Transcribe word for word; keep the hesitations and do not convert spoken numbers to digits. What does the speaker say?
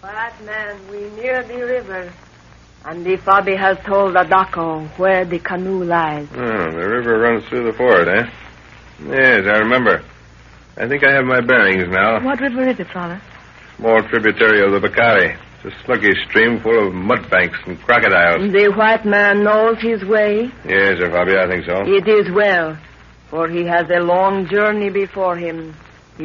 White man, we near the river. And the Fabi has told Adako where the canoe lies. Oh, the river runs through the fort, eh? Yes, I remember. I think I have my bearings now. What river is it, Father? Small tributary of the Bakari. It's a sluggish stream full of mud banks and crocodiles. The white man knows his way. Yes, sir, Fabi, I think so. It is well, for he has a long journey before him